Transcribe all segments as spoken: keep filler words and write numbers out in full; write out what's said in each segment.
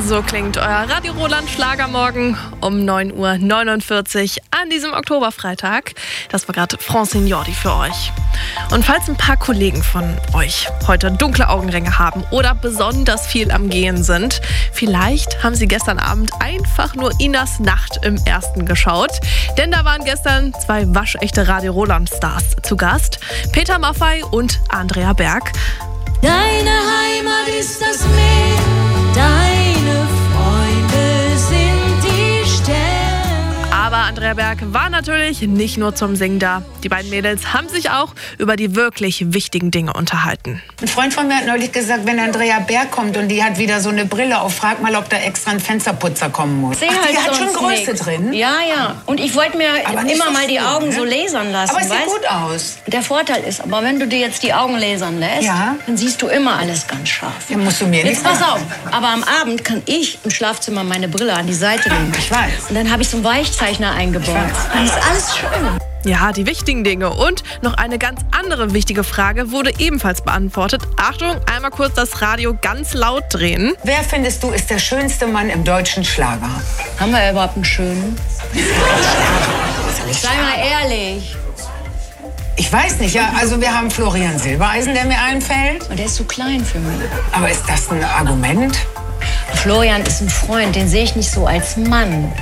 So klingt euer Radio Roland Schlagermorgen um neun Uhr neunundvierzig an diesem Oktoberfreitag. Das war gerade Francignordi für euch. Und falls ein paar Kollegen von euch heute dunkle Augenringe haben oder besonders viel am Gehen sind, vielleicht haben sie gestern Abend einfach nur Inas Nacht im Ersten geschaut. Denn da waren gestern zwei waschechte Radio Roland Stars zu Gast. Peter Maffay und Andrea Berg. Deine Heimat ist das Meer, deine Freunde sind die Sterne. Aber Andrea Berg war natürlich nicht nur zum Singen da. Die beiden Mädels haben sich auch über die wirklich wichtigen Dinge unterhalten. Ein Freund von mir hat neulich gesagt, wenn Andrea Berg kommt und die hat wieder so eine Brille auf, frag mal, ob da extra ein Fensterputzer kommen muss. Seh Ach, die halt hat schon sonst Größe nix. drin? Ja, ja. Und ich wollte mir Aber nicht immer so mal die viel, Augen ne? so lasern lassen, Aber es sieht weißt? gut aus. Der Vorteil ist, aber wenn du dir jetzt die Augen lasern lässt, Ja. dann siehst du immer alles ganz scharf. Ja, musst du mir Jetzt nicht pass sagen. auf, aber am Abend kann ich im Schlafzimmer meine Brille an die Seite legen. Ich weiß. Und dann habe ich so einen Weichzeichner eingebaut. Dann ist alles schön. Ja, die wichtigen Dinge. Und noch eine ganz andere wichtige Frage wurde ebenfalls beantwortet. Achtung, einmal kurz das Radio ganz laut drehen. Wer findest du ist der schönste Mann im deutschen Schlager? Haben wir überhaupt einen schönen? Sei mal ehrlich. Ich weiß nicht, ja, also wir haben Florian Silbereisen, der mir einfällt. Und der ist zu klein für mich. Aber ist das ein Argument? Florian ist ein Freund, den sehe ich nicht so als Mann.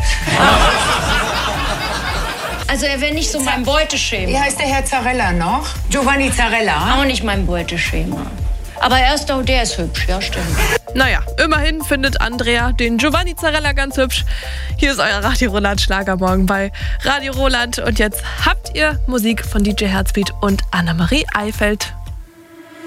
Also er wäre nicht so mein Beuteschema. Wie heißt der Herr Zarella noch? Giovanni Zarella. Auch nicht mein Beuteschema. Aber er ist auch, der ist hübsch, ja stimmt. Naja, immerhin findet Andrea den Giovanni Zarella ganz hübsch. Hier ist euer Radio Roland Schlagermorgen bei Radio Roland. Und jetzt habt ihr Musik von D J Herzbeat und Annemarie Eifeld.